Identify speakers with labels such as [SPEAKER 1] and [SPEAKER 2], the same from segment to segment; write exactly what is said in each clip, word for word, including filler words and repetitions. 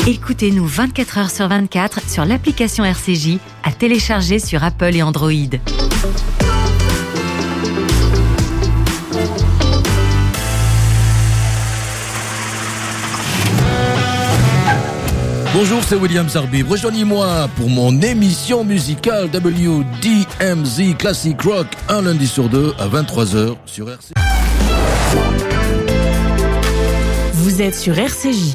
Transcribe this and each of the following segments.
[SPEAKER 1] Écoutez-nous vingt-quatre heures sur vingt-quatre sur l'application R C J à télécharger sur Apple et Android.
[SPEAKER 2] Bonjour, c'est William Zarbib. Rejoignez-moi pour mon émission musicale W D M Z Classic Rock, un lundi sur deux à vingt-trois heures sur R C J.
[SPEAKER 1] Vous êtes sur R C J.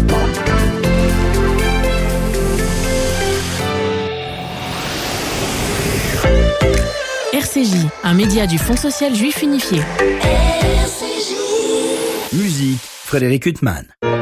[SPEAKER 1] R C J, un média du Fonds social juif unifié. R C J.
[SPEAKER 3] Musique, Frédéric Huttman.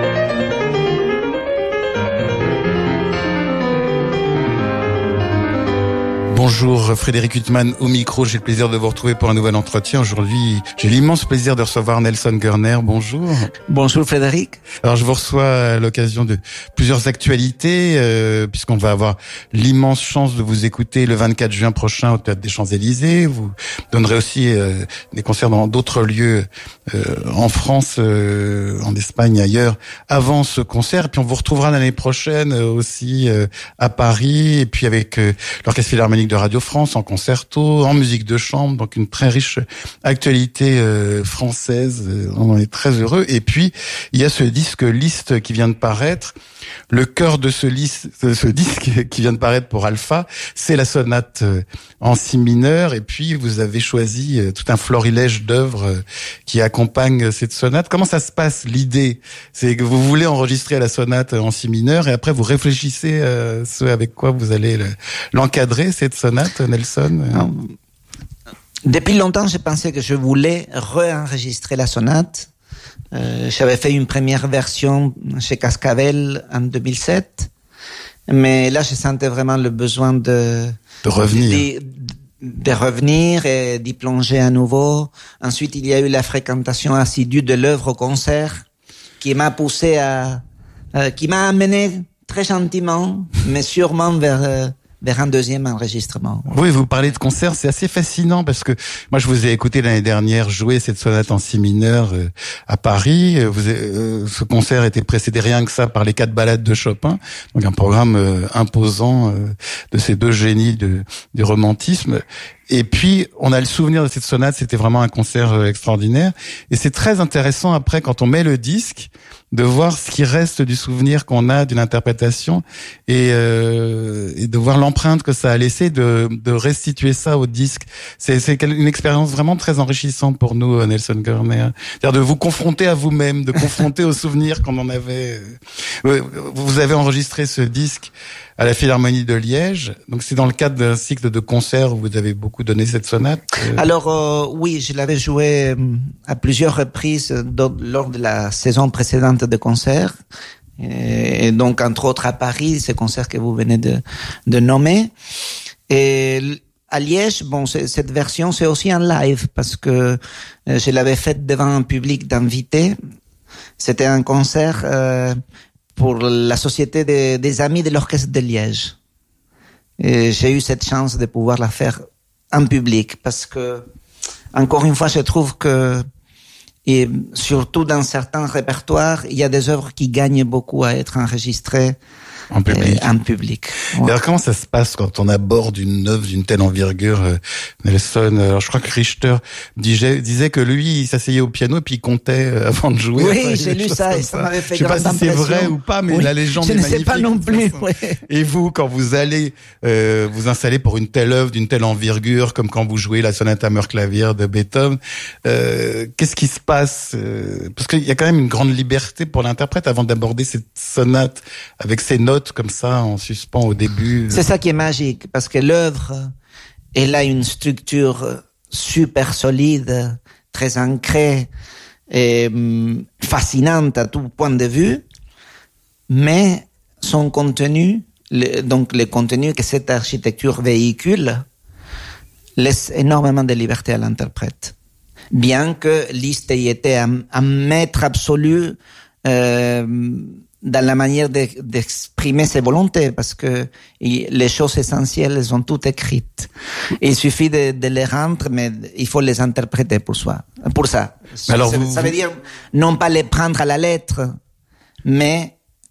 [SPEAKER 4] Bonjour, Frédéric Huttman au micro. J'ai le plaisir de vous retrouver pour un nouvel entretien. Aujourd'hui, j'ai l'immense plaisir de recevoir Nelson Gerner. Bonjour.
[SPEAKER 3] Bonjour Frédéric.
[SPEAKER 4] Alors, je vous reçois à l'occasion de plusieurs actualités, euh, puisqu'on va avoir l'immense chance de vous écouter le vingt-quatre juin prochain au Théâtre des Champs-Élysées. Vous donnerez aussi euh, des concerts dans d'autres lieux euh, en France, euh, en Espagne, ailleurs, avant ce concert. Et puis, on vous retrouvera l'année prochaine euh, aussi euh, à Paris, et puis avec euh, l'Orchestre Philharmonique de Radio France, en concerto, en musique de chambre, donc une très riche actualité euh, française. On en est très heureux. Et puis, il y a ce disque Liszt qui vient de paraître. Le cœur de ce, liste, ce disque qui vient de paraître pour Alpha, c'est la sonate en si mineur. Et puis, vous avez choisi tout un florilège d'œuvres qui accompagnent cette sonate. Comment ça se passe, l'idée? C'est que vous voulez enregistrer la sonate en si mineur et après vous réfléchissez à ce avec quoi vous allez l'encadrer, cette sonate, Nelson?
[SPEAKER 3] Depuis longtemps, j'ai pensé que je voulais réenregistrer la sonate. Euh, j'avais fait une première version chez Cascabel en deux mille sept, mais là, je sentais vraiment le besoin de
[SPEAKER 4] de revenir,
[SPEAKER 3] de, de revenir et d'y plonger à nouveau. Ensuite, il y a eu la fréquentation assidue de l'œuvre au concert, qui m'a poussé à, euh, qui m'a amené très gentiment, mais sûrement vers euh, vers un deuxième enregistrement.
[SPEAKER 4] Oui, vous parlez de concert, c'est assez fascinant parce que moi je vous ai écouté l'année dernière jouer cette sonate en si mineur euh, à Paris. Vous, euh, ce concert était précédé rien que ça par les quatre ballades de Chopin, donc un programme euh, imposant euh, de ces deux génies de, du romantisme. Et puis, on a le souvenir de cette sonate, c'était vraiment un concert euh, extraordinaire. Et c'est très intéressant après, quand on met le disque, de voir ce qui reste du souvenir qu'on a d'une interprétation et, euh, et de voir l'empreinte que ça a laissé, de, de restituer ça au disque. C'est, c'est une expérience vraiment très enrichissante pour nous, Nelson Gerner. C'est-à-dire de vous confronter à vous-même, de confronter aux souvenirs qu'on en avait. Vous avez enregistré ce disque à la Philharmonie de Liège. Donc c'est dans le cadre d'un cycle de concerts où vous avez beaucoup donné cette sonate.
[SPEAKER 3] Alors euh, oui, je l'avais joué à plusieurs reprises dans, lors de la saison précédente de concerts. Et donc entre autres à Paris, ces concerts que vous venez de, de nommer. Et à Liège, bon, cette version c'est aussi en live parce que je l'avais faite devant un public d'invités. C'était un concert euh, pour la Société des, des Amis de l'Orchestre de Liège. Et j'ai eu cette chance de pouvoir la faire en public parce que, encore une fois, je trouve que, et surtout dans certains répertoires, il y a des œuvres qui gagnent beaucoup à être enregistrées
[SPEAKER 4] en public.
[SPEAKER 3] En public.
[SPEAKER 4] Ouais. Alors comment ça se passe quand on aborde une œuvre d'une telle envergure, euh, Nelson? Alors je crois que Richter disait, disait que lui, il s'asseyait au piano et puis il comptait euh, avant de jouer.
[SPEAKER 3] Oui,
[SPEAKER 4] enfin,
[SPEAKER 3] j'ai lu ça et ça, ça m'avait fait grande impression.
[SPEAKER 4] Je sais pas si c'est vrai ou pas, mais oui, la légende est magnifique.
[SPEAKER 3] Je ne sais pas non plus. Ouais.
[SPEAKER 4] Et vous, quand vous allez euh, vous installer pour une telle œuvre d'une telle envergure, comme quand vous jouez la sonate à Meur-Clavier de Beethoven, euh, qu'est-ce qui se passe? euh, Parce qu'il y a quand même une grande liberté pour l'interprète avant d'aborder cette sonate avec ses notes comme ça en suspens au début.
[SPEAKER 3] C'est ça qui est magique parce que l'œuvre, elle a une structure super solide, très ancrée et hum, fascinante à tout point de vue, mais son contenu, le, donc le contenu que cette architecture véhicule, laisse énormément de liberté à l'interprète. Bien que Liszt ait été un, un maître absolu euh, dans la manière de, d'exprimer ses volontés, parce que les choses essentielles, elles sont toutes écrites. Et il suffit de, de les rendre, mais il faut les interpréter pour soi, pour ça.
[SPEAKER 4] Alors
[SPEAKER 3] ça,
[SPEAKER 4] vous,
[SPEAKER 3] ça veut dire non pas les prendre à la lettre, mais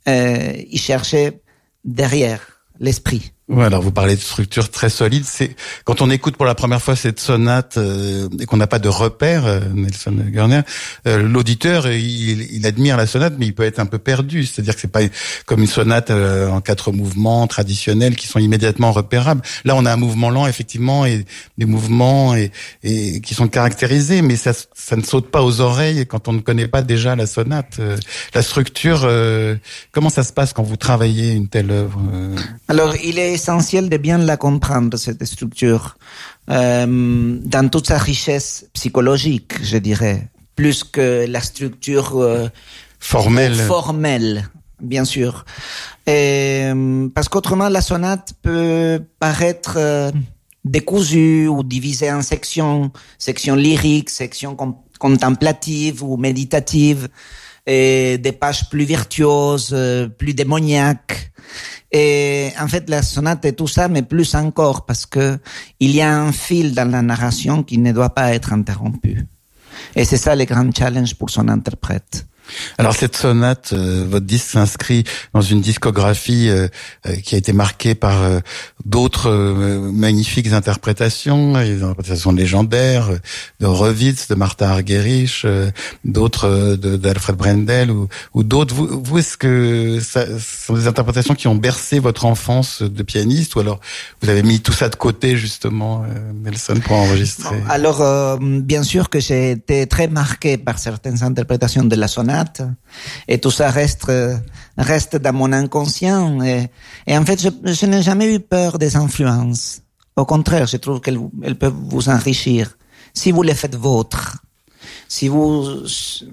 [SPEAKER 3] euh, il cherchait derrière l'esprit.
[SPEAKER 4] Ouais, alors vous parlez de structure très solide. C'est quand on écoute pour la première fois cette sonate euh, et qu'on n'a pas de repère, euh, Nelson Gerner, euh, l'auditeur il, il admire la sonate, mais il peut être un peu perdu. C'est-à-dire que c'est pas comme une sonate euh, en quatre mouvements traditionnels qui sont immédiatement repérables. Là, on a un mouvement lent effectivement et des mouvements et, et qui sont caractérisés, mais ça ça ne saute pas aux oreilles quand on ne connaît pas déjà la sonate. Euh, la structure, euh, comment ça se passe quand vous travaillez une telle œuvre euh...
[SPEAKER 3] Alors, il est essentiel de bien la comprendre, cette structure, euh, dans toute sa richesse psychologique, je dirais, plus que la structure euh,
[SPEAKER 4] formelle.
[SPEAKER 3] formelle, bien sûr. Et, parce qu'autrement, la sonate peut paraître euh, décousue ou divisée en sections, sections lyriques, sections com- contemplatives ou méditatives, et des pages plus virtuoses, euh, plus démoniaques. Et en fait, la sonate est tout ça, mais plus encore, parce que il y a un fil dans la narration qui ne doit pas être interrompu. Et c'est ça le grand challenge pour son interprète.
[SPEAKER 4] Alors cette sonate, euh, votre disque s'inscrit dans une discographie euh, euh, qui a été marquée par euh, d'autres euh, magnifiques interprétations, des interprétations légendaires euh, de Horowitz, de Martha Argerich, euh, d'autres euh, de, d'Alfred Brendel ou, ou d'autres. Vous, vous est-ce que ça ce sont des interprétations qui ont bercé votre enfance de pianiste, ou alors vous avez mis tout ça de côté justement, euh, Nelson, pour enregistrer?
[SPEAKER 3] Bon, alors euh, bien sûr que j'ai été très marqué par certaines interprétations de la sonate. Et tout ça reste reste dans mon inconscient. Et, et en fait, je, je n'ai jamais eu peur des influences. Au contraire, je trouve qu'elles elles peuvent vous enrichir si vous les faites vôtres. Si vous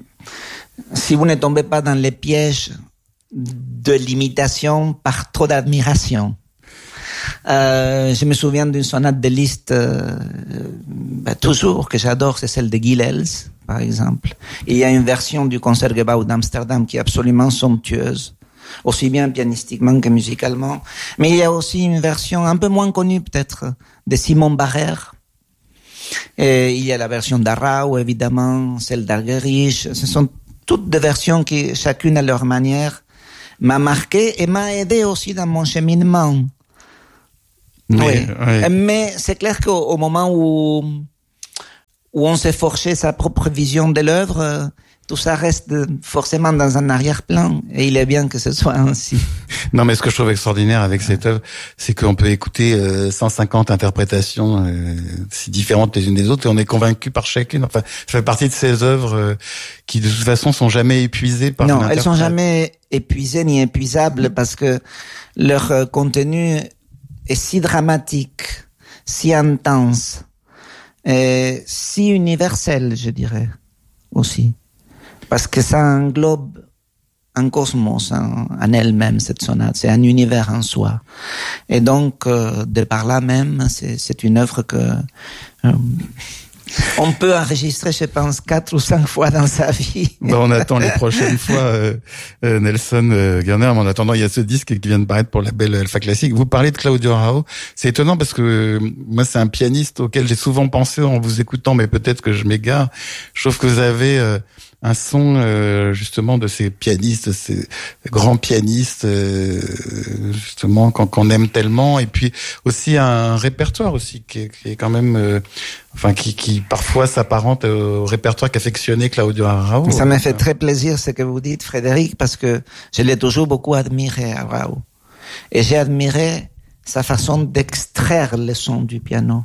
[SPEAKER 3] si vous ne tombez pas dans les pièges de l'imitation par trop d'admiration. Euh, je me souviens d'une sonate de Liszt, euh, bah, toujours que j'adore, c'est celle de Gilels, par exemple. Et il y a une version du Concertgebouw d'Amsterdam qui est absolument somptueuse, aussi bien pianistiquement que musicalement. Mais il y a aussi une version un peu moins connue peut-être de Simon Barrère. Et il y a la version d'Arau, évidemment, celle d'Argerich. Ce sont toutes des versions qui, chacune à leur manière, m'a marqué et m'a aidé aussi dans mon cheminement.
[SPEAKER 4] Oui,
[SPEAKER 3] oui.
[SPEAKER 4] oui.
[SPEAKER 3] Mais c'est clair qu'au au moment où où on s'est forgé sa propre vision de l'œuvre, tout ça reste forcément dans un arrière-plan, et il est bien que ce soit ainsi.
[SPEAKER 4] Non, mais ce que je trouve extraordinaire avec cette œuvre, c'est qu'on peut écouter euh, cent cinquante interprétations euh, si différentes les unes des autres, et on est convaincu par chacune. Enfin, ça fait partie de ces œuvres euh, qui, de toute façon, sont jamais épuisées par
[SPEAKER 3] Non, elles sont jamais épuisées ni épuisables, parce que leur euh, contenu est si dramatique, si intense, et si universel, je dirais, aussi. Parce que ça englobe un cosmos en, en elle-même, cette sonate. C'est un univers en soi. Et donc, euh, de par là même, c'est, c'est une œuvre que euh, on peut enregistrer, je pense, quatre ou cinq fois dans sa vie.
[SPEAKER 4] Ben, on attend les prochaines fois, euh, euh, Nelson euh, Gerner. Mais en attendant, il y a ce disque qui vient de paraître pour la belle Alpha Classique. Vous parlez de Claudio Arrau. C'est étonnant parce que euh, moi, c'est un pianiste auquel j'ai souvent pensé en vous écoutant, mais peut-être que je m'égare. Je trouve que vous avez euh, un son euh, justement de ces pianistes, de ces grands pianistes, euh, justement qu'on, qu'on aime tellement, et puis aussi un répertoire aussi qui est, qui est quand même, euh, enfin qui, qui parfois s'apparente au répertoire qu'affectionnait Claudio Arrau.
[SPEAKER 3] Ça me fait très plaisir ce que vous dites, Frédéric, parce que je l'ai toujours beaucoup admiré, Arrau, et j'ai admiré sa façon d'extraire le son du piano.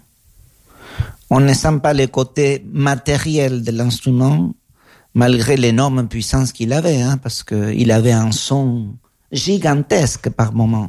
[SPEAKER 3] On ne sent pas le côté matériel de l'instrument, malgré l'énorme puissance qu'il avait, hein, parce que il avait un son gigantesque par moment.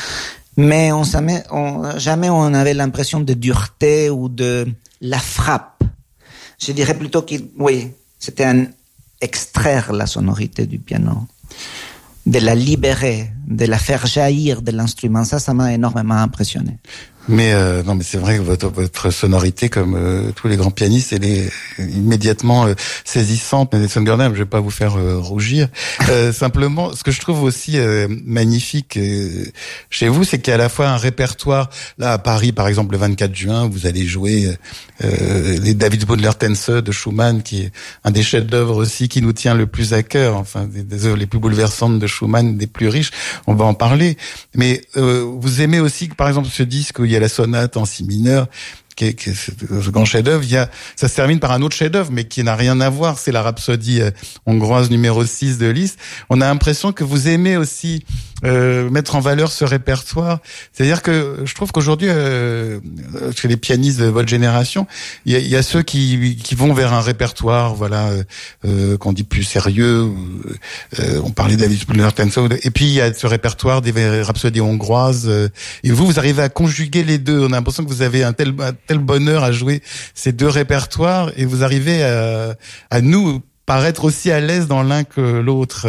[SPEAKER 3] Mais on jamais, on, jamais on avait l'impression de dureté ou de la frappe. Je dirais plutôt qu'il, oui, c'était un extraire la sonorité du piano, de la libérer, de la faire jaillir de l'instrument. Ça, ça m'a énormément impressionné.
[SPEAKER 4] Mais euh, non, mais c'est vrai que votre, votre sonorité, comme euh, tous les grands pianistes, elle est immédiatement euh, saisissante. Nelson Gurner, je vais pas vous faire euh, rougir. Euh, simplement, ce que je trouve aussi euh, magnifique euh, chez vous, c'est qu'il y a à la fois un répertoire. Là, à Paris, par exemple, le vingt-quatre juin, vous allez jouer euh, les Davidsbündler-Tänze de Schumann, qui est un des chefs-d'œuvre aussi qui nous tient le plus à cœur. Enfin, des, des œuvres les plus bouleversantes de Schumann, des plus riches. On va en parler. Mais euh, vous aimez aussi, par exemple, ce disque où il y a la sonate en si mineur, qui est, qui est ce grand chef-d'œuvre. Il y a, ça se termine par un autre chef-d'œuvre, mais qui n'a rien à voir. C'est la Rhapsodie euh, hongroise numéro six de Liszt. On a l'impression que vous aimez aussi euh, mettre en valeur ce répertoire. C'est-à-dire que je trouve qu'aujourd'hui, euh, chez les pianistes de votre génération, il y a, il y a ceux qui, qui vont vers un répertoire, voilà, euh, qu'on dit plus sérieux. Euh, on parlait Davidsbündler-Tänze, et puis il y a ce répertoire des rhapsodies hongroises. Euh, et vous, vous arrivez à conjuguer les deux. On a l'impression que vous avez un tel, un tel bonheur à jouer ces deux répertoires, et vous arrivez à, à nous paraître aussi à l'aise dans l'un que l'autre,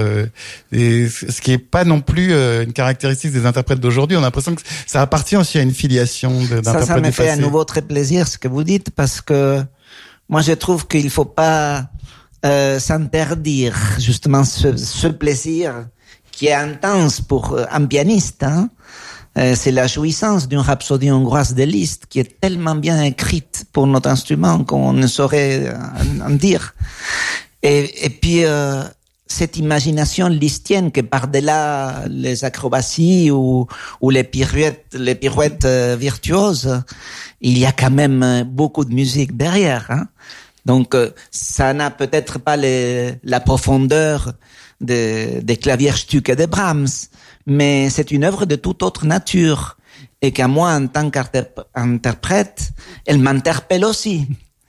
[SPEAKER 4] et ce qui est pas non plus une caractéristique des interprètes d'aujourd'hui. On a l'impression que ça appartient aussi à une filiation d'interprètes
[SPEAKER 3] Ça, ça me fait
[SPEAKER 4] passé.
[SPEAKER 3] à nouveau très plaisir ce que vous dites, parce que moi je trouve qu'il faut pas euh, s'interdire justement ce, ce plaisir qui est intense pour un pianiste, hein. Euh, c'est la jouissance d'une rhapsodie hongroise de Liszt qui est tellement bien écrite pour notre instrument qu'on ne saurait en, en dire. Et, et puis euh, cette imagination listienne que par-delà les acrobaties ou, ou les pirouettes, les pirouettes euh, virtuoses, il y a quand même beaucoup de musique derrière, hein. Donc euh, ça n'a peut-être pas les, la profondeur des de Klavierstücke de Brahms, mais c'est une œuvre de toute autre nature, et qu'à moi, en tant qu'interprète, elle m'interpelle aussi.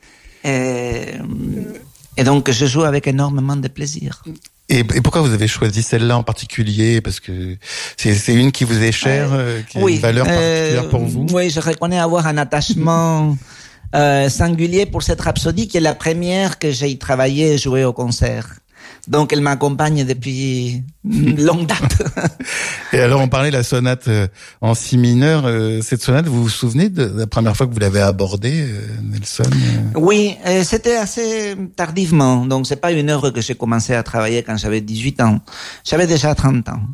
[SPEAKER 3] Et, et donc, je joue avec énormément de plaisir.
[SPEAKER 4] Et, et pourquoi vous avez choisi celle-là en particulier? Parce que c'est, c'est une qui vous est chère, euh, qui a
[SPEAKER 3] oui,
[SPEAKER 4] une valeur particulière
[SPEAKER 3] euh,
[SPEAKER 4] pour vous?
[SPEAKER 3] Oui, je reconnais avoir un attachement euh, singulier pour cette rhapsodie, qui est la première que j'ai travaillé et joué au concert. Donc, elle m'accompagne depuis longue date.
[SPEAKER 4] Et alors, on parlait de la sonate en si mineur. Cette sonate, vous vous souvenez de la première fois que vous l'avez abordée, Nelson?
[SPEAKER 3] Oui, c'était assez tardivement. Donc, c'est pas une œuvre que j'ai commencé à travailler quand j'avais dix-huit ans. J'avais déjà trente ans.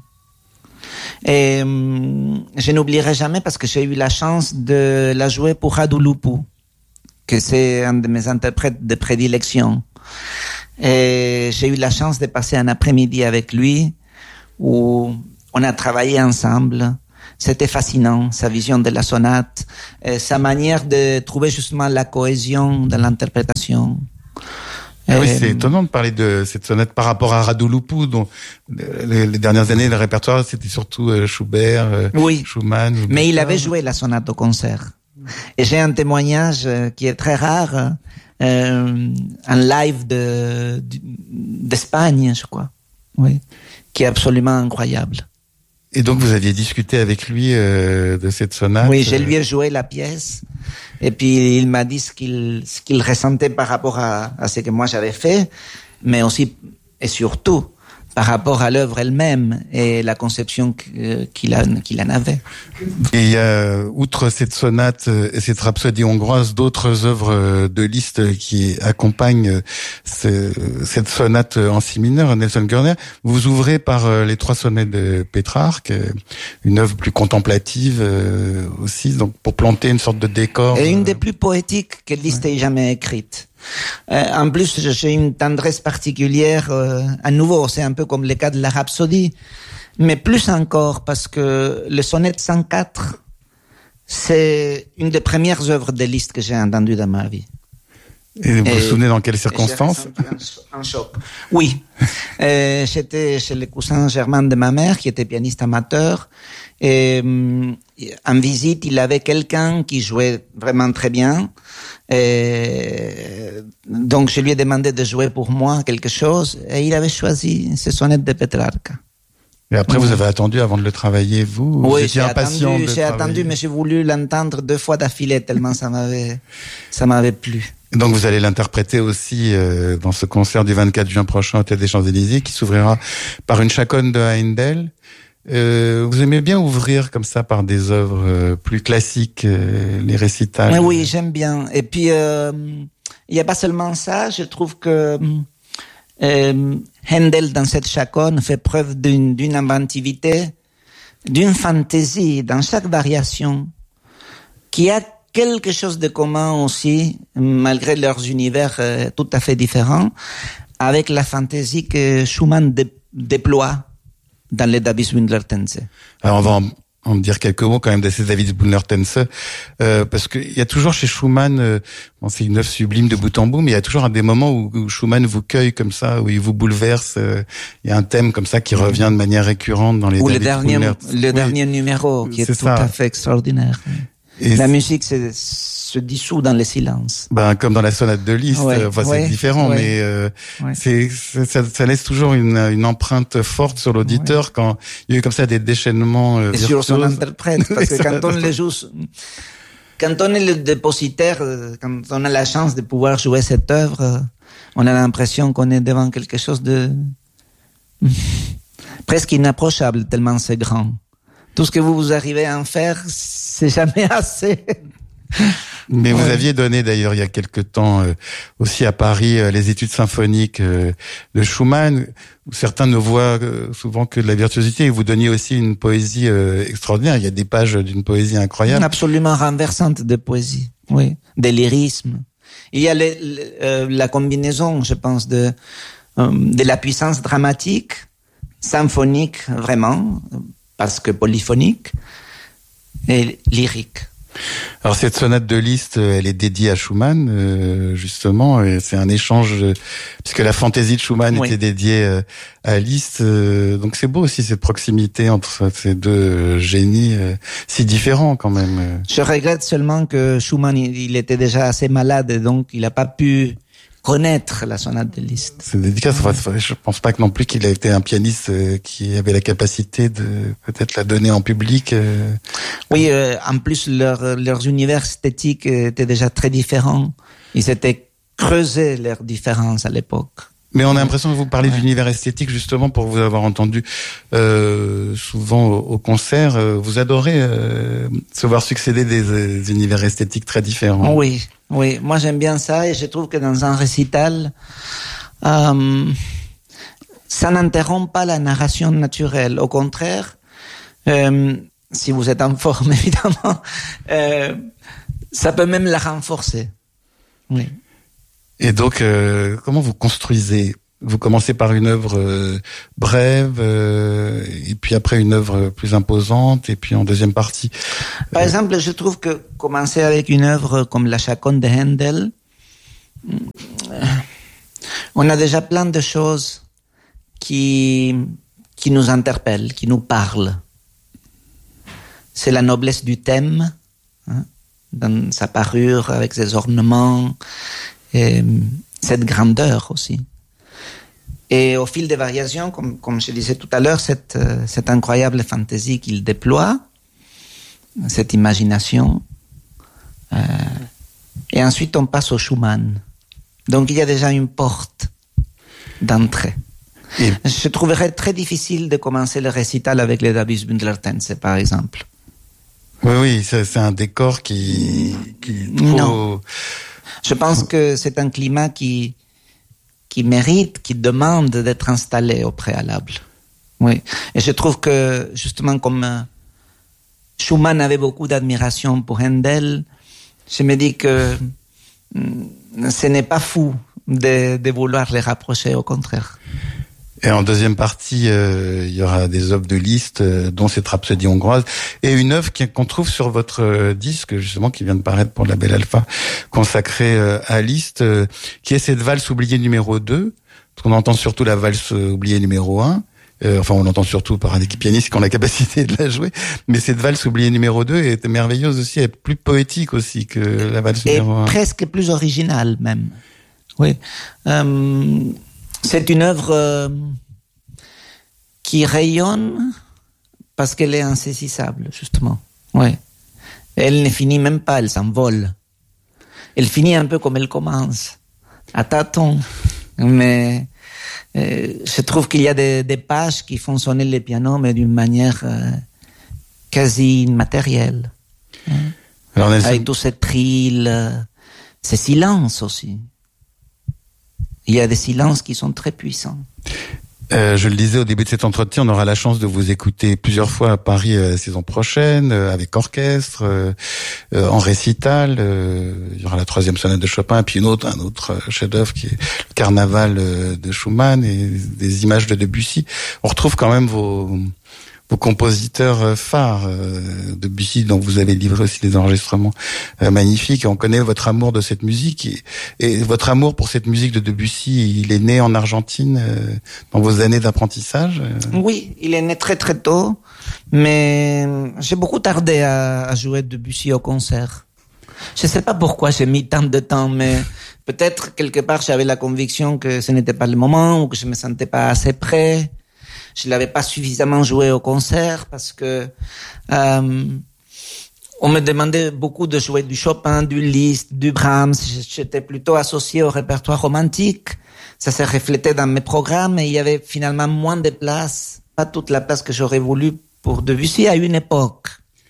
[SPEAKER 3] Et hum, je n'oublierai jamais, parce que j'ai eu la chance de la jouer pour Radu Lupu, que c'est un de mes interprètes de prédilection. Et j'ai eu la chance de passer un après-midi avec lui où on a travaillé ensemble. C'était fascinant, sa vision de la sonate, sa manière de trouver justement la cohésion dans l'interprétation.
[SPEAKER 4] Ah oui, c'est étonnant de parler de cette sonate par rapport à Radu Lupu, dont les, les dernières années, le répertoire, c'était surtout Schubert,
[SPEAKER 3] oui,
[SPEAKER 4] Schumann.
[SPEAKER 3] Mais il avait joué la sonate au concert. Et j'ai un témoignage qui est très rare, euh, un live de, d'Espagne, je crois, oui, qui est absolument incroyable.
[SPEAKER 4] Et donc vous aviez discuté avec lui euh, de cette sonate?
[SPEAKER 3] Oui, je lui ai joué la pièce, et puis il m'a dit ce qu'il ce qu'il ressentait par rapport à, à ce que moi j'avais fait, mais aussi et surtout par rapport à l'œuvre elle-même et la conception qu'il, a, qu'il en avait.
[SPEAKER 4] Et il y a, outre cette sonate et cette rhapsodie hongroise, d'autres œuvres de Liszt qui accompagnent ce, cette sonate en si mineur, Nelson Gurner. Vous ouvrez par les trois sonnets de Pétrarque, une œuvre plus contemplative aussi, donc pour planter une sorte de décor.
[SPEAKER 3] Et une des plus poétiques que Liszt ait jamais écrite. Euh, en plus, j'ai une tendresse particulière. Euh, à nouveau, c'est un peu comme le cas de la Rhapsodie, mais plus encore parce que le sonnet cent quatre, c'est une des premières œuvres de Liszt que j'ai entendues dans ma vie.
[SPEAKER 4] Et vous et, vous souvenez dans quelles circonstances?
[SPEAKER 3] Un, un choc. Oui, euh, j'étais chez les cousins germains de ma mère, qui était pianiste amateur, et euh, en visite, il avait quelqu'un qui jouait vraiment très bien. Et donc, je lui ai demandé de jouer pour moi quelque chose, et il avait choisi ce sonnet de Pétrarque.
[SPEAKER 4] Et après, oui. Vous avez attendu avant de le travailler, vous?
[SPEAKER 3] Oui,
[SPEAKER 4] vous
[SPEAKER 3] j'ai
[SPEAKER 4] impatient
[SPEAKER 3] attendu,
[SPEAKER 4] de
[SPEAKER 3] j'ai attendu, mais j'ai voulu l'entendre deux fois d'affilée, tellement ça m'avait, ça m'avait plu.
[SPEAKER 4] Donc, vous allez l'interpréter aussi euh, dans ce concert du vingt-quatre juin prochain au Théâtre des Champs-Élysées, qui s'ouvrira par une chaconne de Haendel. Euh, vous aimez bien ouvrir comme ça par des œuvres euh, plus classiques, euh, les récitals?
[SPEAKER 3] Mais oui, j'aime bien. Et puis, euh, il n'y a pas seulement ça. Je trouve que euh, Handel, dans cette chaconne, fait preuve d'une, d'une inventivité, d'une fantaisie dans chaque variation, qui a quelque chose de commun aussi, malgré leurs univers euh, tout à fait différents, avec la fantaisie que Schumann dé- déploie dans les Davis-Bündler-Tänze.
[SPEAKER 4] Alors on va en, en dire quelques mots quand même de ces Davis-Bündler-Tänze, euh, parce qu'il y a toujours chez Schumann, euh, bon, c'est une œuvre sublime de bout en bout, mais il y a toujours des moments où, où Schumann vous cueille comme ça, où il vous bouleverse. Euh, il y a un thème comme ça qui revient de manière récurrente dans les
[SPEAKER 3] Ou le
[SPEAKER 4] Davis-Bündler.
[SPEAKER 3] dernier, le oui, dernier numéro qui est, est tout ça. à fait extraordinaire. Et la musique c'est, se dissout dans le silence.
[SPEAKER 4] Ben comme dans la sonate de Liszt, ouais, enfin ouais, c'est différent, ouais, mais euh, ouais. c'est, c'est ça, ça laisse toujours une, une empreinte forte sur l'auditeur ouais. quand il y a eu comme ça des déchaînements. Euh,
[SPEAKER 3] Et sur son interprète, parce que quand on les joue, quand on est le dépositaire, quand on a la chance de pouvoir jouer cette œuvre, on a l'impression qu'on est devant quelque chose de presque inapprochable tellement c'est grand. Tout ce que vous, vous arrivez à en faire, c'est jamais assez.
[SPEAKER 4] Mais ouais. Vous aviez donné d'ailleurs il y a quelque temps euh, aussi à Paris euh, les études symphoniques euh, de Schumann, où certains ne voient euh, souvent que de la virtuosité, et vous donniez aussi une poésie euh, extraordinaire. Il y a des pages d'une poésie incroyable.
[SPEAKER 3] Absolument renversante de poésie, oui, des lyrismes. Il y a les, les, euh, la combinaison, je pense, de, euh, de la puissance dramatique, symphonique vraiment, parce que polyphonique, et lyrique.
[SPEAKER 4] Alors cette sonate de Liszt, elle est dédiée à Schumann, euh, justement, et c'est un échange, euh, puisque la fantaisie de Schumann oui. était dédiée euh, à Liszt, euh, donc c'est beau aussi cette proximité entre ces deux euh, génies euh, si différents quand même.
[SPEAKER 3] Je regrette seulement que Schumann, il, il était déjà assez malade, et donc il n'a pas pu connaître la sonate de Liszt.
[SPEAKER 4] C'est délicat. Enfin, je pense pas que non plus qu'il a été un pianiste qui avait la capacité de peut-être la donner en public.
[SPEAKER 3] Oui, euh, en plus leur, leurs univers esthétiques étaient déjà très différents. Ils s'étaient creusés leurs différences à l'époque.
[SPEAKER 4] Mais on a l'impression que vous parlez ouais. d'univers esthétique justement pour vous avoir entendu euh, souvent au, au concert. Euh, vous adorez euh, se voir succéder des, des univers esthétiques très différents.
[SPEAKER 3] Oui, oui. Moi j'aime bien ça et je trouve que dans un récital, euh, ça n'interrompt pas la narration naturelle. Au contraire, euh, si vous êtes en forme évidemment, euh, ça peut même la renforcer. Oui.
[SPEAKER 4] Et donc, euh, comment vous construisez ? Vous commencez par une œuvre euh, brève, euh, et puis après une œuvre plus imposante, et puis en deuxième partie.
[SPEAKER 3] Par euh... exemple, je trouve que commencer avec une œuvre comme la Chaconne de Handel, on a déjà plein de choses qui qui nous interpellent, qui nous parlent. C'est la noblesse du thème, hein, dans sa parure avec ses ornements. Et cette grandeur aussi. Et au fil des variations, comme, comme je disais tout à l'heure, cette, cette incroyable fantaisie qu'il déploie, cette imagination. Euh, et ensuite, on passe au Schumann. Donc, il y a déjà une porte d'entrée. Et... Je trouverais très difficile de commencer le récital avec les Davis-Bündler-Tänze, par exemple.
[SPEAKER 4] Oui, oui, c'est, c'est un décor qui, qui est trop...
[SPEAKER 3] Non. Je pense que c'est un climat qui qui mérite, qui demande d'être installé au préalable. Oui. Et je trouve que justement comme Schumann avait beaucoup d'admiration pour Handel, je me dis que ce n'est pas fou de, de vouloir les rapprocher, au contraire.
[SPEAKER 4] Et en deuxième partie, euh, il y aura des œuvres de Liszt, euh, dont cette Rhapsodie hongroise, et une œuvre qui, qu'on trouve sur votre euh, disque, justement, qui vient de paraître pour le label Alpha, consacrée euh, à Liszt, euh, qui est cette valse oubliée numéro deux, parce qu'on entend surtout la valse oubliée numéro un, euh, enfin on l'entend surtout par des pianistes qui ont la capacité de la jouer, mais cette valse oubliée numéro deux est merveilleuse aussi, elle est plus poétique aussi que la valse
[SPEAKER 3] et
[SPEAKER 4] numéro un.
[SPEAKER 3] Et presque plus originale même. Oui. Euh... C'est une œuvre euh, qui rayonne parce qu'elle est insaisissable, justement. Ouais. Elle ne finit même pas, elle s'envole. Elle finit un peu comme elle commence, à tâtons. Mais euh, je trouve qu'il y a des, des pages qui font sonner le piano, mais d'une manière euh, quasi immatérielle. Hein. Alors, Nelson... Avec tous ces trilles, euh, ces silences aussi. Il y a des silences qui sont très puissants.
[SPEAKER 4] Euh, je le disais au début de cet entretien, on aura la chance de vous écouter plusieurs fois à Paris euh, la saison prochaine, euh, avec orchestre, euh, euh, en récital. Euh, il y aura la troisième sonate de Chopin, puis une autre, un autre chef-d'œuvre qui est le Carnaval euh, de Schumann et des images de Debussy. On retrouve quand même vos vos compositeurs phares, euh, Debussy, dont vous avez livré aussi des enregistrements euh, magnifiques. Et on connaît votre amour de cette musique et, et votre amour pour cette musique de Debussy. Il est né en Argentine euh, dans vos années d'apprentissage. Euh.
[SPEAKER 3] Oui, il est né très très tôt, mais j'ai beaucoup tardé à, à jouer Debussy au concert. Je sais pas pourquoi j'ai mis tant de temps, mais peut-être quelque part j'avais la conviction que ce n'était pas le moment ou que je me sentais pas assez prêt. Je l'avais pas suffisamment joué au concert parce que euh, on me demandait beaucoup de jouer du Chopin, du Liszt, du Brahms. J'étais plutôt associé au répertoire romantique. Ça s'est reflété dans mes programmes et il y avait finalement moins de place, pas toute la place que j'aurais voulu pour Debussy à une époque.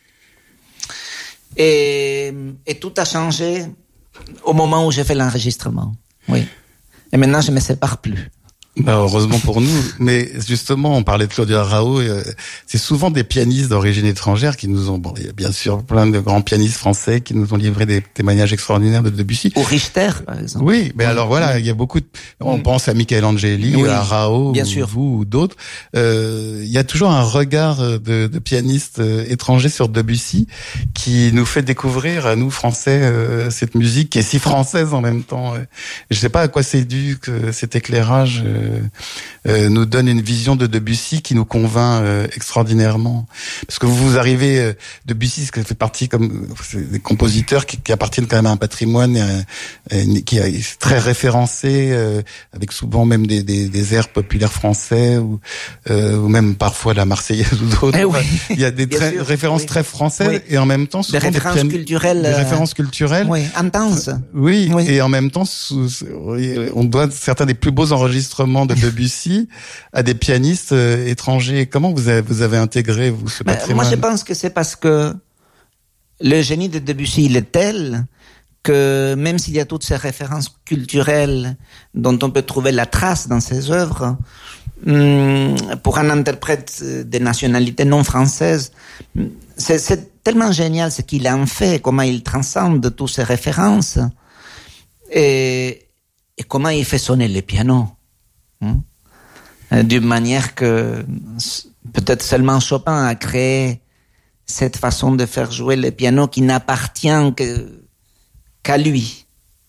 [SPEAKER 3] Et, et tout a changé au moment où j'ai fait l'enregistrement. Oui. Et maintenant, je me sépare plus.
[SPEAKER 4] Bah, heureusement pour nous, mais justement, on parlait de Claudia Raho, euh, c'est souvent des pianistes d'origine étrangère qui nous ont, bon, il y a bien sûr plein de grands pianistes français qui nous ont livré des témoignages extraordinaires de Debussy.
[SPEAKER 3] Ou Richter, par exemple.
[SPEAKER 4] Oui, mais oui. Alors voilà, il y a beaucoup de, on mmh. pense à Michelangeli, oui, à Raho, bien ou sûr. Vous ou d'autres. Euh, il y a toujours un regard de, de pianistes étrangers sur Debussy qui nous fait découvrir à nous Français euh, cette musique qui est si française en même temps. Je sais pas à quoi c'est dû que cet éclairage euh, Euh, nous donne une vision de Debussy qui nous convainc euh, extraordinairement. Parce que vous, vous arrivez, euh, Debussy, ce qui fait partie comme des compositeurs qui, qui appartiennent quand même à un patrimoine et à, et, qui est très référencé, euh, avec souvent même des, des, des airs populaires français ou, euh, ou même parfois la Marseillaise ou d'autres.
[SPEAKER 3] Eh oui.
[SPEAKER 4] Il y a des très, sûr, références oui. très françaises oui. et en même temps
[SPEAKER 3] des références des, culturelles,
[SPEAKER 4] des références culturelles,
[SPEAKER 3] oui, intenses.
[SPEAKER 4] Oui, oui, et en même temps, sous, on doit certains des plus beaux enregistrements de Debussy à des pianistes euh, étrangers. Comment vous avez, vous avez intégré vous ce patrimoine?
[SPEAKER 3] Moi, je pense que c'est parce que le génie de Debussy il est tel que même s'il y a toutes ces références culturelles dont on peut trouver la trace dans ses œuvres, hum, pour un interprète de nationalité non française, c'est, c'est tellement génial ce qu'il en fait, comment il transcende toutes ces références et, et comment il fait sonner le piano. Hum? D'une manière que peut-être seulement Chopin a créé cette façon de faire jouer le piano qui n'appartient que, qu'à lui.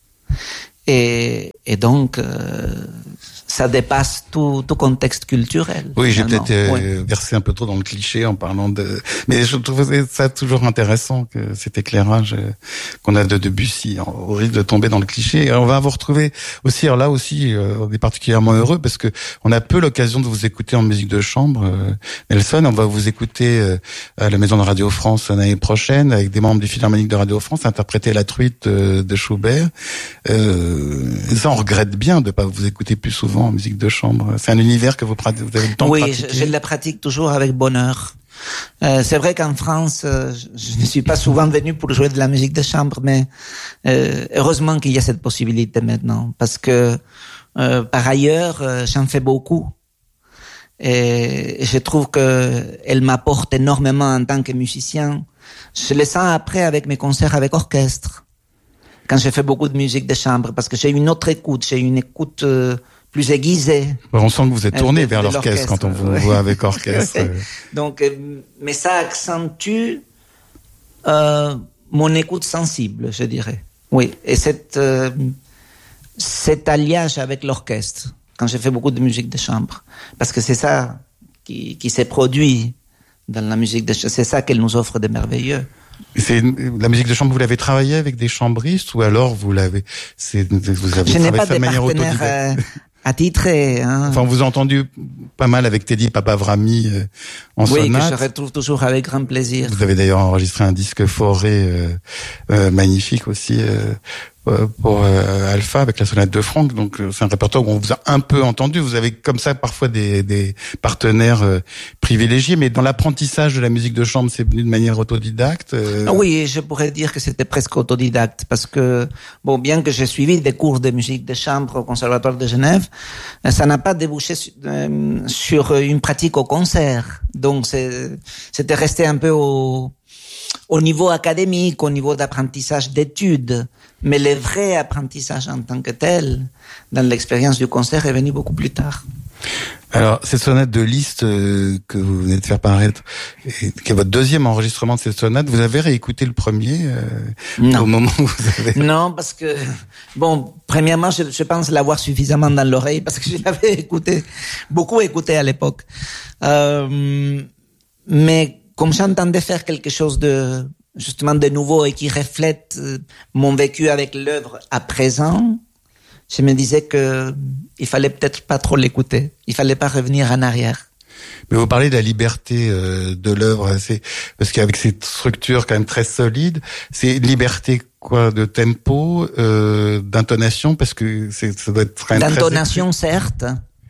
[SPEAKER 3] Et, et donc, euh, ça dépasse tout, tout contexte culturel.
[SPEAKER 4] Oui, j'ai peut-être euh, oui. versé un peu trop dans le cliché en parlant de... Mais je trouvais ça toujours intéressant, que cet éclairage euh, qu'on a de Debussy, au risque de tomber dans le cliché. Et on va vous retrouver aussi, alors là aussi, euh, on est particulièrement heureux parce que on a peu l'occasion de vous écouter en musique de chambre. Euh, Nelson, on va vous écouter euh, à la Maison de Radio France l'année prochaine avec des membres du Philharmonique de Radio France interpréter La Truite de, de Schubert. Euh, ça, on regrette bien de pas vous écouter plus souvent en musique de chambre. C'est un univers que vous, pratiquez, vous avez le temps
[SPEAKER 3] oui,
[SPEAKER 4] de pratiquer.
[SPEAKER 3] Oui, je, je la pratique toujours avec bonheur. Euh, c'est vrai qu'en France, euh, je ne suis pas souvent venu pour jouer de la musique de chambre, mais euh, heureusement qu'il y a cette possibilité maintenant, parce que euh, par ailleurs, euh, j'en fais beaucoup. Et je trouve que elle m'apporte énormément en tant que musicien. Je le sens après avec mes concerts avec orchestre, quand je fais beaucoup de musique de chambre, parce que j'ai une autre écoute, j'ai une écoute euh, plus aiguisée.
[SPEAKER 4] On sent que vous êtes tourné vers l'orchestre, l'orchestre quand on vous ouais. voit avec orchestre.
[SPEAKER 3] Donc, euh, mais ça accentue euh, mon écoute sensible, je dirais. Oui, et cette, euh, cet alliage avec l'orchestre, quand je fais beaucoup de musique de chambre, parce que c'est ça qui, qui s'est produit dans la musique de chambre, c'est ça qu'elle nous offre de merveilleux.
[SPEAKER 4] C'est la musique de chambre. Vous l'avez travaillé avec des chambristes ou alors vous l'avez, c'est, vous avez
[SPEAKER 3] je
[SPEAKER 4] travaillé
[SPEAKER 3] n'ai pas
[SPEAKER 4] de manière autodidacte.
[SPEAKER 3] Euh, attitré. Hein.
[SPEAKER 4] Enfin, on vous a entendu pas mal avec Teddy Papavrami euh, en
[SPEAKER 3] oui,
[SPEAKER 4] sonate.
[SPEAKER 3] Oui, que je retrouve toujours avec grand plaisir.
[SPEAKER 4] Vous avez d'ailleurs enregistré un disque forêt euh, euh, magnifique aussi. Euh, pour euh, Alpha avec la sonate de Franck. Donc euh, c'est un répertoire où on vous a un peu entendu. Vous avez comme ça parfois des, des partenaires euh, privilégiés, mais dans l'apprentissage de la musique de chambre, c'est venu de manière autodidacte. Euh...
[SPEAKER 3] Ah oui, je pourrais dire que c'était presque autodidacte parce que bon, bien que j'ai suivi des cours de musique de chambre au Conservatoire de Genève, ça n'a pas débouché sur, euh, sur une pratique au concert. Donc c'est, c'était resté un peu au au niveau académique, au niveau d'apprentissage d'études. Mais le vrai apprentissage en tant que tel, dans l'expérience du concert, est venu beaucoup plus tard.
[SPEAKER 4] Alors, cette sonate de Liszt euh, que vous venez de faire paraître, et, qui est votre deuxième enregistrement de cette sonate, vous avez réécouté le premier euh,
[SPEAKER 3] non.
[SPEAKER 4] au moment où vous avez...
[SPEAKER 3] Non, parce que, bon, premièrement, je, je pense l'avoir suffisamment dans l'oreille, parce que je l'avais écouté, beaucoup écouté à l'époque. Euh, mais comme j'entendais faire quelque chose de justement de nouveau et qui reflète mon vécu avec l'œuvre à présent, je me disais que il fallait peut-être pas trop l'écouter. Il fallait pas revenir en arrière.
[SPEAKER 4] Mais vous parlez de la liberté euh, de l'œuvre, c'est parce qu'avec cette structure quand même très solide, c'est liberté quoi de tempo, euh, d'intonation, parce que c'est, ça doit être très
[SPEAKER 3] d'intonation certes,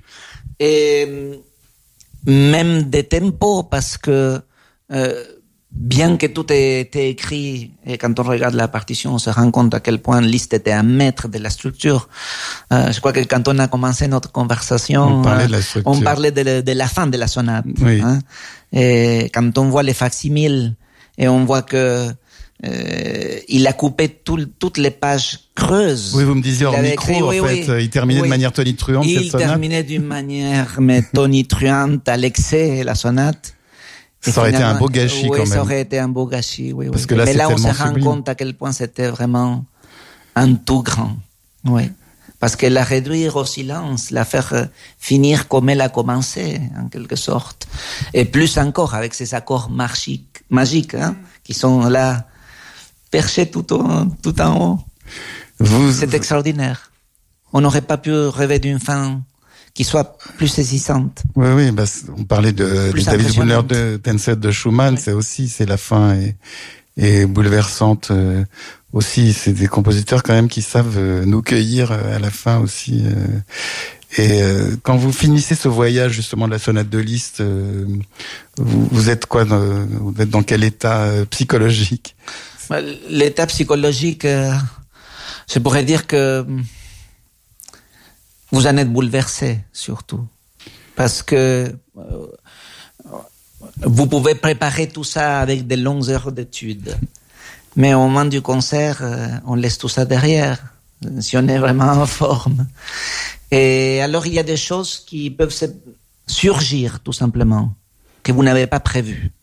[SPEAKER 3] et même des tempos parce que euh, bien que tout ait été écrit, et quand on regarde la partition, on se rend compte à quel point Liszt était un maître de la structure. Euh, je crois que quand on a commencé notre conversation,
[SPEAKER 4] on parlait de la structure.
[SPEAKER 3] On parlait de, de la fin de la sonate.
[SPEAKER 4] Oui.
[SPEAKER 3] Hein, et quand on voit les facsimiles, et on voit que euh, il a coupé tout, toutes les pages creuses.
[SPEAKER 4] Oui, vous me disiez hors micro, écrit, en
[SPEAKER 3] oui,
[SPEAKER 4] fait,
[SPEAKER 3] oui,
[SPEAKER 4] il terminait
[SPEAKER 3] oui.
[SPEAKER 4] de manière tonitruante
[SPEAKER 3] il
[SPEAKER 4] cette sonate.
[SPEAKER 3] Il terminait d'une manière mais tonitruante à l'excès la sonate.
[SPEAKER 4] Et ça aurait été un beau gâchis
[SPEAKER 3] oui,
[SPEAKER 4] quand même.
[SPEAKER 3] ça aurait été un beau gâchis, oui.
[SPEAKER 4] Parce
[SPEAKER 3] oui.
[SPEAKER 4] que là,
[SPEAKER 3] mais
[SPEAKER 4] c'est
[SPEAKER 3] là, on se rend
[SPEAKER 4] sublime.
[SPEAKER 3] compte à quel point c'était vraiment un tout grand. Oui. Parce que la réduire au silence, la faire finir comme elle a commencé, en quelque sorte. Et plus encore, avec ces accords magiques, magiques, hein, qui sont là, perchés tout, au, tout en haut.
[SPEAKER 4] Vous...
[SPEAKER 3] C'est extraordinaire. On n'aurait pas pu rêver d'une fin qui soit plus saisissante.
[SPEAKER 4] Oui, oui, bah, on parlait de, de David Brunner de Tencent de Schumann, oui. C'est aussi, c'est la fin est, est bouleversante euh, aussi. C'est des compositeurs quand même qui savent euh, nous cueillir euh, à la fin aussi. Euh, et euh, quand vous finissez ce voyage justement de la sonate de Liszt, euh, vous, vous êtes quoi dans, vous êtes dans quel état euh, psychologique?
[SPEAKER 3] L'état psychologique, euh, je pourrais dire que vous en êtes bouleversé, surtout. Parce que euh, vous pouvez préparer tout ça avec de longues heures d'études. Mais au moment du concert, euh, on laisse tout ça derrière, si on est vraiment en forme. Et alors, il y a des choses qui peuvent se surgir, tout simplement, que vous n'avez pas prévues.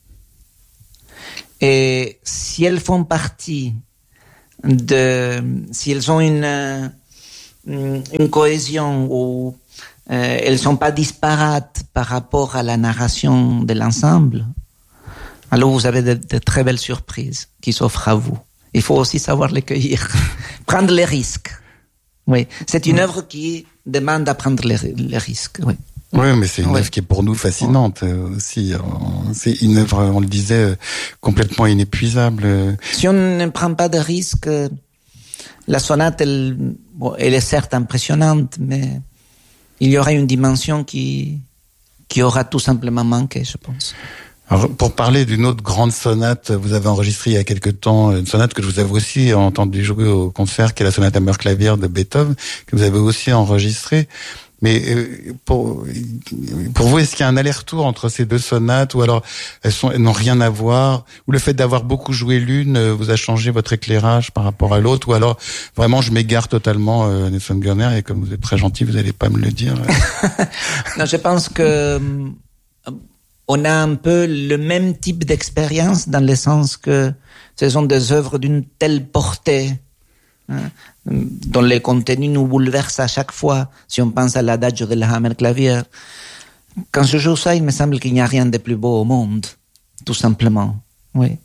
[SPEAKER 3] Et si elles font partie de... Si elles ont une... une cohésion où euh, elles sont pas disparates par rapport à la narration de l'ensemble, alors vous avez de, de très belles surprises qui s'offrent à vous. Il faut aussi savoir les cueillir, prendre les risques. Oui, c'est une œuvre qui demande à prendre les, les risques. Oui.
[SPEAKER 4] Oui, mais c'est une
[SPEAKER 3] ouais.
[SPEAKER 4] œuvre qui est pour nous fascinante aussi. C'est une œuvre, on le disait, complètement inépuisable.
[SPEAKER 3] Si on ne prend pas de risques, la sonate, elle, bon, elle est certes impressionnante, mais il y aura une dimension qui, qui aura tout simplement manqué, je pense.
[SPEAKER 4] Alors, pour parler d'une autre grande sonate, vous avez enregistré il y a quelque temps une sonate que je vous avais aussi entendu jouer au concert, qui est la sonate à Meurklavier de Beethoven, que vous avez aussi enregistrée. Mais pour, pour vous, est-ce qu'il y a un aller-retour entre ces deux sonates, ou alors elles, sont, elles n'ont rien à voir, ou le fait d'avoir beaucoup joué l'une vous a changé votre éclairage par rapport à l'autre, ou alors vraiment je m'égare totalement, euh, Nelson Gurner, et comme vous êtes très gentil, vous n'allez pas me le dire.
[SPEAKER 3] Non, je pense que euh, on a un peu le même type d'expérience, dans le sens que ce sont des œuvres d'une telle portée, hein, dont les contenus nous bouleversent à chaque fois. Si on pense à l'adagio de la Hammerklavier, quand je joue ça, il me semble qu'il n'y a rien de plus beau au monde, tout simplement. Oui.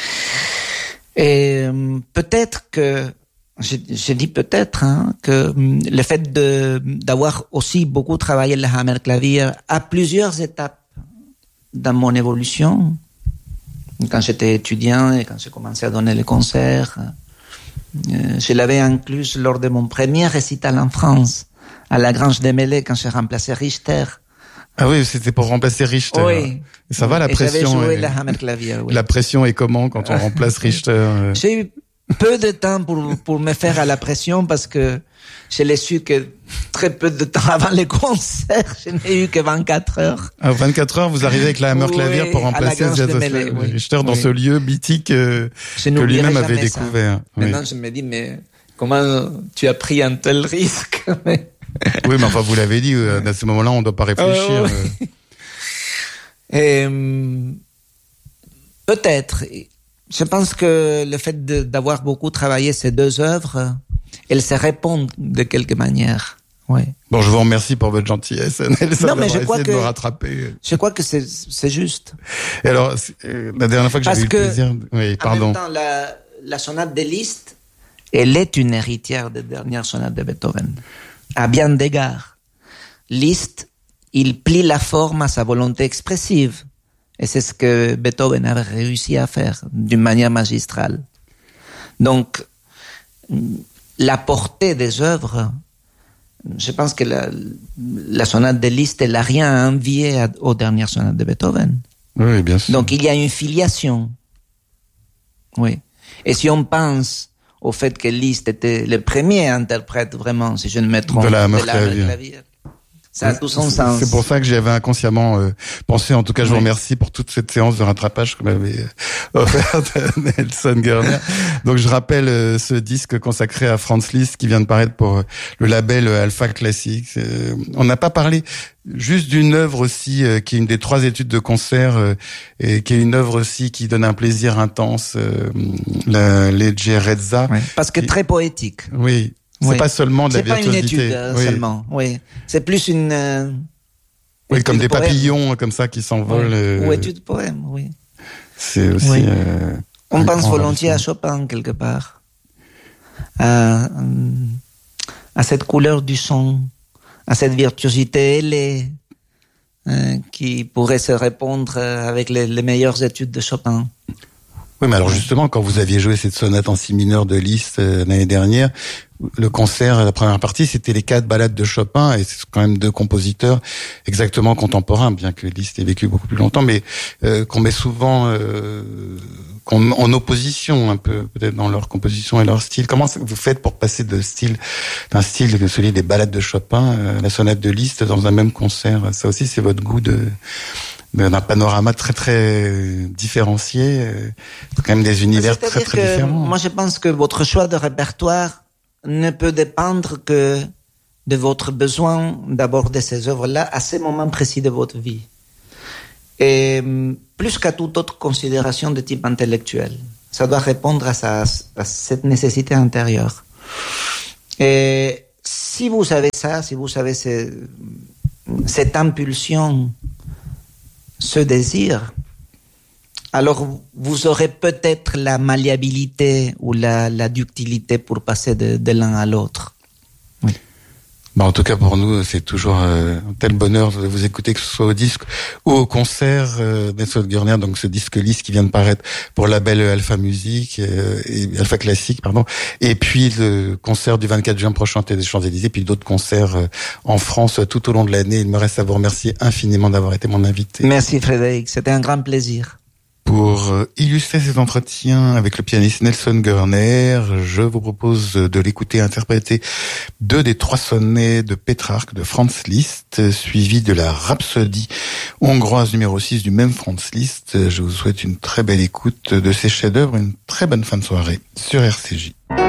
[SPEAKER 3] Et euh, peut-être que, je, je dis peut-être, hein, que le fait de d'avoir aussi beaucoup travaillé le Hammerklavier à plusieurs étapes dans mon évolution, quand j'étais étudiant et quand j'ai commencé à donner les concerts, Euh, je l'avais incluse lors de mon premier récital en France, à la Grange des Mêlées, quand j'ai remplacé Richter.
[SPEAKER 4] Ah oui, c'était pour remplacer Richter.
[SPEAKER 3] Oui.
[SPEAKER 4] Et ça va, la
[SPEAKER 3] et
[SPEAKER 4] pression?
[SPEAKER 3] J'avais joué
[SPEAKER 4] est...
[SPEAKER 3] la Hammerklavier, oui.
[SPEAKER 4] La pression est comment quand on remplace Richter?
[SPEAKER 3] J'ai eu peu de temps pour, pour me faire à la pression parce que je l'ai su que très peu de temps avant les concerts. Je n'ai eu que vingt-quatre heures.
[SPEAKER 4] À vingt-quatre heures, vous arrivez avec la Hammerklavier
[SPEAKER 3] oui,
[SPEAKER 4] pour remplacer
[SPEAKER 3] Mêlées, oui.
[SPEAKER 4] Richter dans
[SPEAKER 3] oui.
[SPEAKER 4] ce lieu mythique euh, que lui-même avait découvert.
[SPEAKER 3] Oui. Maintenant, je me dis, mais comment tu as pris un tel risque? mais...
[SPEAKER 4] Oui, mais enfin, vous l'avez dit, euh, à ce moment-là, on ne doit pas réfléchir.
[SPEAKER 3] Euh, oui. Et, euh, peut-être. Je pense que le fait de, d'avoir beaucoup travaillé ces deux œuvres, elles se répondent de quelque manière. Oui.
[SPEAKER 4] Bon, je vous remercie pour votre gentillesse, Nelson,
[SPEAKER 3] non, mais je crois
[SPEAKER 4] essayé
[SPEAKER 3] que,
[SPEAKER 4] de me rattraper.
[SPEAKER 3] Je crois que c'est, c'est juste.
[SPEAKER 4] Et alors, euh, la dernière fois que
[SPEAKER 3] Parce
[SPEAKER 4] j'avais eu
[SPEAKER 3] que,
[SPEAKER 4] le plaisir... Oui, pardon.
[SPEAKER 3] En même temps, la, la sonate de Liszt, elle est une héritière des dernières sonates de Beethoven. À bien d'égards. Liszt, il plie la forme à sa volonté expressive. Et c'est ce que Beethoven avait réussi à faire d'une manière magistrale. Donc, la portée des œuvres, je pense que la, la sonate de Liszt, elle n'a rien à envier aux dernières sonates de Beethoven.
[SPEAKER 4] Oui, bien sûr.
[SPEAKER 3] Donc, il y a une filiation. Oui. Et si on pense au fait que Liszt était le premier interprète, vraiment, si je ne me trompe,
[SPEAKER 4] de la
[SPEAKER 3] Hammerklavier, ça a tout son sens.
[SPEAKER 4] C'est pour ça que j'avais inconsciemment euh, pensé. En tout cas, je oui. vous remercie pour toute cette séance de rattrapage que m'avait offerte Nelson Gerner. Donc, je rappelle euh, ce disque consacré à Franz Liszt qui vient de paraître pour euh, le label Alpha Classics. Euh, on n'a pas parlé juste d'une œuvre aussi euh, qui est une des trois études de concert euh, et qui est une œuvre aussi qui donne un plaisir intense, euh, la Leggerezza.
[SPEAKER 3] Oui, parce que qui... très poétique.
[SPEAKER 4] Oui. C'est oui. pas seulement de la virtuosité.
[SPEAKER 3] C'est pas une étude euh,
[SPEAKER 4] oui.
[SPEAKER 3] seulement, oui. C'est plus une... Euh,
[SPEAKER 4] oui, comme des
[SPEAKER 3] poème.
[SPEAKER 4] Papillons, comme ça, qui s'envolent.
[SPEAKER 3] Oui.
[SPEAKER 4] Euh...
[SPEAKER 3] Ou étude poème, oui.
[SPEAKER 4] C'est aussi...
[SPEAKER 3] Oui.
[SPEAKER 4] Euh,
[SPEAKER 3] On pense volontiers à Chopin, quelque part. À, à cette couleur du son, à cette virtuosité ailée, euh, qui pourrait se répondre avec les, les meilleures études de Chopin.
[SPEAKER 4] Oui, mais alors justement, quand vous aviez joué cette sonate en si mineur de Liszt euh, l'année dernière, le concert, la première partie, c'était les quatre ballades de Chopin, et c'est quand même deux compositeurs exactement contemporains, bien que Liszt ait vécu beaucoup plus longtemps, mais euh, qu'on met souvent euh, qu'on, en opposition un peu, peut-être dans leur composition et leur style. Comment vous faites pour passer de style, d'un style que celui des ballades de Chopin, euh, la sonate de Liszt dans un même concert? Ça aussi, c'est votre goût de... d'un panorama très très différencié, quand même des univers
[SPEAKER 3] C'est-à-dire
[SPEAKER 4] très très
[SPEAKER 3] que
[SPEAKER 4] différents.
[SPEAKER 3] Moi, je pense que votre choix de répertoire ne peut dépendre que de votre besoin d'aborder ces œuvres-là à ce moment précis de votre vie. Et plus qu'à toute autre considération de type intellectuel, ça doit répondre à, sa, à cette nécessité intérieure. Et si vous savez ça, si vous savez ce, cette impulsion, ce désir, alors vous aurez peut-être la malléabilité ou la, la ductilité pour passer de, de l'un à l'autre. Oui.
[SPEAKER 4] Bah en tout cas pour nous c'est toujours euh, un tel bonheur de vous écouter, que ce soit au disque ou au concert euh, Nelson Gerner, donc ce disque Liszt qui vient de paraître pour le label Alpha Musique euh, et Alpha Classique pardon, et puis le concert du vingt-quatre juin prochain des Champs-Élysées, puis d'autres concerts euh, en France tout au long de l'année. Il me reste à vous remercier infiniment d'avoir été mon invité.
[SPEAKER 3] Merci Frédéric, c'était un grand plaisir.
[SPEAKER 4] Pour illustrer cet entretien avec le pianiste Nelson Gerner, je vous propose de l'écouter interpréter deux des trois sonnets de Pétrarque de Franz Liszt, suivi de la Rhapsodie hongroise numéro six du même Franz Liszt. Je vous souhaite une très belle écoute de ces chefs-d'œuvre, une très bonne fin de soirée sur R C J.